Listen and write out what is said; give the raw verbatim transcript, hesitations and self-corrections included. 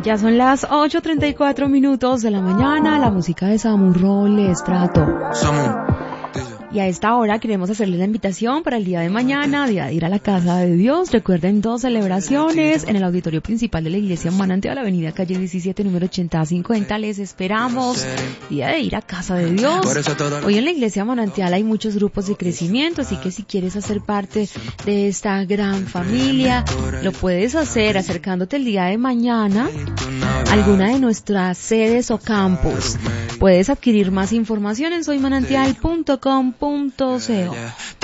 Ya son las ocho treinta y cuatro minutos de la mañana, la música de Samu Roble Estrato. Y a esta hora queremos hacerles la invitación para el día de mañana, día de ir a la Casa de Dios. Recuerden, dos celebraciones en el auditorio principal de la Iglesia Manantial, Avenida Calle diecisiete, número ochenta cincuenta. Les esperamos. Día de ir a Casa de Dios. Hoy en la Iglesia Manantial hay muchos grupos de crecimiento, así que si quieres hacer parte de esta gran familia, lo puedes hacer acercándote el día de mañana a alguna de nuestras sedes o campus. Puedes adquirir más información en soy manantial punto com punto co.